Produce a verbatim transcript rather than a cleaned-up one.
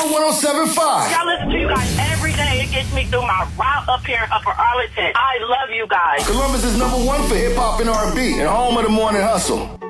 one oh seven point five. Y'all listen to you guys every day. It gets me through my route up here in Upper Arlington. I love you guys. Columbus is number one for hip hop and R and B and home of the morning hustle.